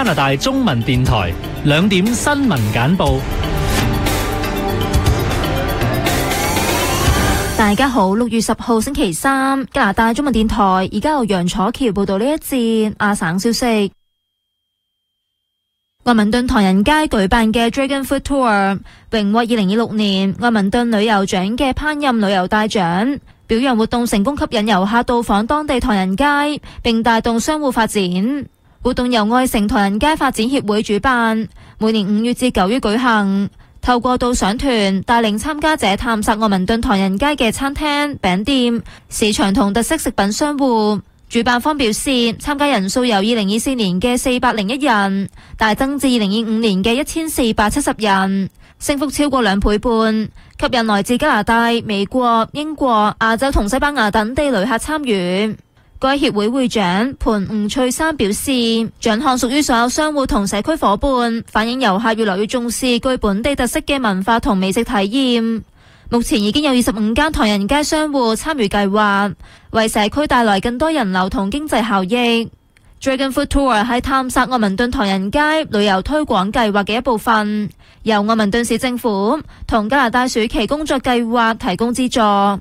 加拿大中文電台2點新聞簡報。 大家好，6月10號星期三，加拿大中文電台而家由楊楚橋報道呢一節亞省消息。愛民頓唐人街舉辦嘅 Dragon Food Tour 榮獲2026年愛民頓旅遊獎嘅烹飪旅遊大獎，表揚活動成功吸引遊客到訪當地唐人街，並帶動商戶發展。活動由愛城唐人街發展協會主辦，每年5月至9月舉行。透過導賞團帶領參加者探索愛民頓唐人街嘅餐廳、餅店、市場同特色食品商戶。主辦方表示，參加人數由2024年嘅401人大增至2025年嘅1470人，升幅超過2倍半，吸引來自加拿大、美國、英國、亞洲同西班牙等地旅客參與。該協會會長盤吳翠珊表示，獎項屬於所有商戶同社區夥伴，反映遊客越來越重視具本地特色嘅文化同美食體驗。目前已經有25間唐人街商戶參與計劃，為社區帶來更多人流同經濟效益。Dragon Food Tour 係探索愛民頓唐人街旅遊推廣計劃嘅一部分，由愛民頓市政府同加拿大暑期工作計劃提供資助。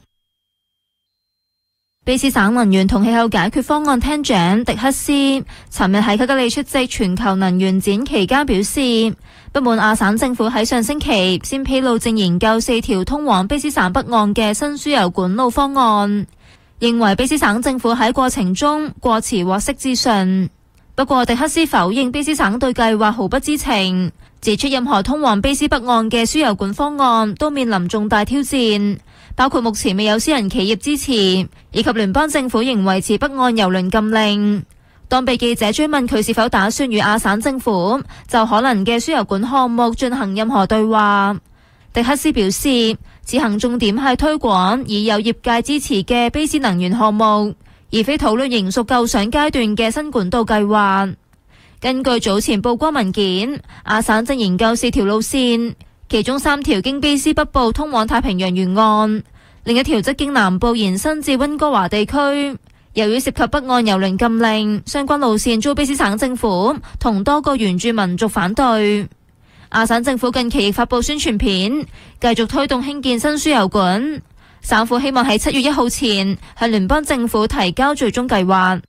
卑詩省能源同氣候解決方案廳長迪克斯尋日喺卡加利出席全球能源展期間表示，不滿亞省政府喺上星期先披露正研究4條通往卑詩省北岸嘅新輸油管路方案，認為卑詩省政府喺過程中過遲獲悉資訊。不過迪克斯否認卑詩省對計劃毫不知情，指出任何通往卑詩北岸嘅輸油管方案都面臨重大挑戰，包括目前未有私人企業支持，以及聯邦政府仍維持北岸油輪禁令。當被記者追問佢是否打算與亞省政府就可能嘅輸油管項目進行任何對話，迪克斯表示，此行重點係推廣已有業界支持嘅卑詩能源項目，而非討論仍屬構想階段嘅新管道計劃。根據早前曝光文件，亞省正研究4條路線，其中3條經卑詩北部通往太平洋沿岸，另一條則經南部延伸至溫哥華地區。由於涉及北岸油輪禁令，相關路線遭卑詩省政府同多個原住民族反對。亞省政府近期亦發布宣傳片，繼續推動興建新輸油管。省府希望喺7月1號前向聯邦政府提交最終計劃。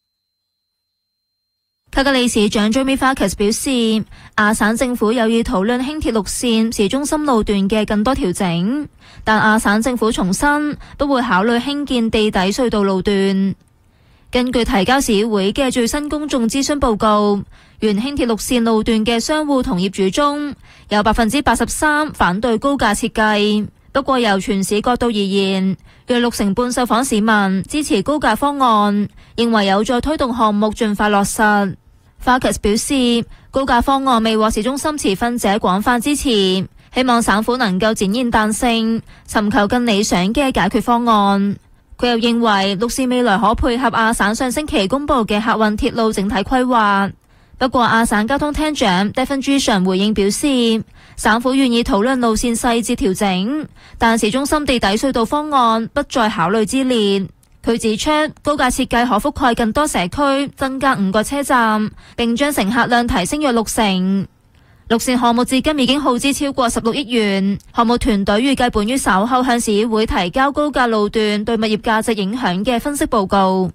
卡加利市長 Jeremy Farkas 表示，亞省政府有意討論輕鐵綠線市中心路段嘅更多調整，但亞省政府重申不會考慮興建地底隧道路段。根據提交市議會嘅最新公眾諮詢報告，原輕鐵綠線路段嘅商戶同業主中有 83% 反對高架設計。不過由全市角度而言，約60半受訪市民支持高架方案，認為有助推動項目盡快落實。Farkas 表示，高架方案未獲市中心持份者廣泛支持，希望省府能夠展現彈性，尋求更理想嘅解決方案。佢又認為綠線未來可配合亞省上星期公布嘅客運鐵路整體規劃。不過亞省交通廳長 Devin Drishan 回應表示，省府願意討論路線細節調整，但市中心地底隧道方案不在考慮之列。佢指出，高架設計可覆蓋更多社區，增加5個車站，並將乘客量提升約60%。綠線項目至今已經耗資超過16億元，項目團隊預計本於稍後向市議會提交高架路段對物業價值影響嘅分析報告。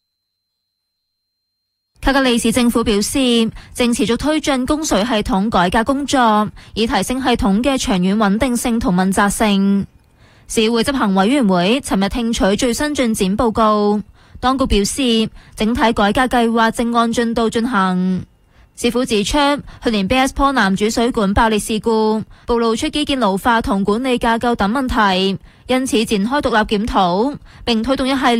卡加利市政府表示，正持續推進供水系統改革工作，以提升系統嘅長遠穩定性同問責性。市議會執行委員會尋日聽取最新進展報告，當局表示，整體改革計劃正按進度進行。市府指出，去年 BS 南主水管爆裂事故暴露出基建老化同管理架構等問題，因此展開獨立檢討，並推動一系列